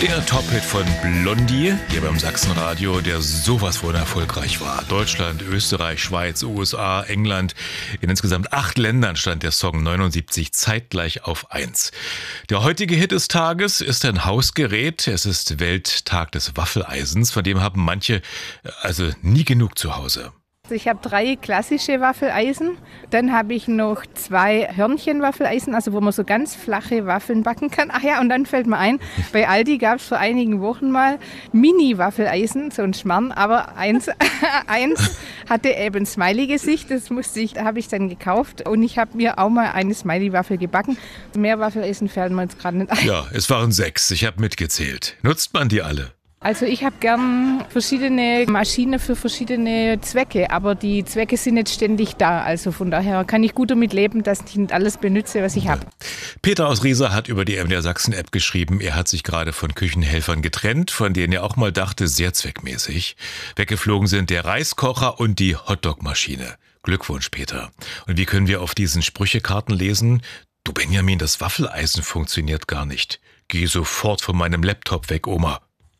Der Top-Hit von Blondie, hier beim Sachsenradio, der sowas von erfolgreich war. Deutschland, Österreich, Schweiz, USA, England. In insgesamt 8 Ländern stand der Song 79 zeitgleich auf 1. Der heutige Hit des Tages ist ein Hausgerät. Es ist Welttag des Waffeleisens, von dem haben manche also nie genug zu Hause. Ich habe 3 klassische Waffeleisen, dann habe ich noch 2 Hörnchenwaffeleisen, also wo man so ganz flache Waffeln backen kann. Ach ja, und dann fällt mir ein, bei Aldi gab es vor einigen Wochen mal Mini-Waffeleisen, so ein Schmarrn, aber eins hatte eben ein Smiley-Gesicht, da habe ich dann gekauft und ich habe mir auch mal eine Smiley-Waffel gebacken. Mehr Waffeleisen fällt mir jetzt gerade nicht ein. Ja, es waren 6, ich habe mitgezählt. Nutzt man die alle? Also ich habe gern verschiedene Maschinen für verschiedene Zwecke, aber die Zwecke sind nicht ständig da. Also von daher kann ich gut damit leben, dass ich nicht alles benutze, was ich habe. Peter aus Riesa hat über die MDR Sachsen-App geschrieben, er hat sich gerade von Küchenhelfern getrennt, von denen er auch mal dachte, sehr zweckmäßig. Weggeflogen sind der Reiskocher und die Hotdog-Maschine. Glückwunsch, Peter. Und wie können wir auf diesen Sprüchekarten lesen? Du Benjamin, das Waffeleisen funktioniert gar nicht. Geh sofort von meinem Laptop weg, Oma.